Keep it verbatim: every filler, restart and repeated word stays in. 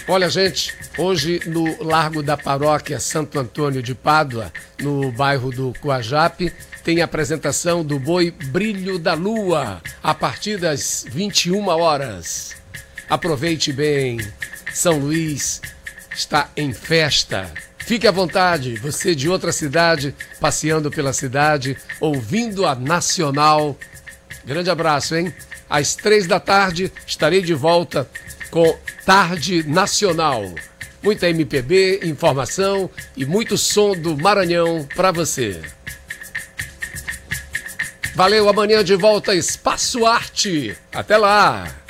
Olha, gente, hoje no Largo da Paróquia Santo Antônio de Pádua, no bairro do Coajape, tem a apresentação do boi Brilho da Lua, a partir das vinte e uma horas. Aproveite bem, São Luís está em festa. Fique à vontade, você de outra cidade, passeando pela cidade, ouvindo a Nacional. Grande abraço, hein? Às três da tarde estarei de volta com Tarde Nacional. Muita M P B, informação e muito som do Maranhão para você. Valeu, amanhã de volta Espaço Arte. Até lá!